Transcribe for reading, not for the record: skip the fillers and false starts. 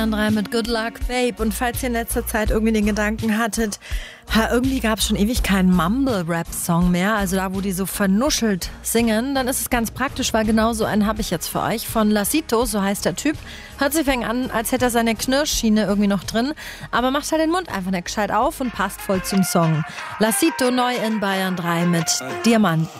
3 mit Good Luck Babe. Und falls ihr in letzter Zeit irgendwie den Gedanken hattet, irgendwie gab es schon ewig keinen Mumble-Rap-Song mehr, also da, wo die so vernuschelt singen, dann ist es ganz praktisch, weil genau so einen habe ich jetzt für euch. Von Lassito, so heißt der Typ. Hört sich an, als hätte er seine Knirschschiene irgendwie noch drin, aber macht halt den Mund einfach nicht gescheit auf und passt voll zum Song. Lassito neu in Bayern 3 mit Diamanten.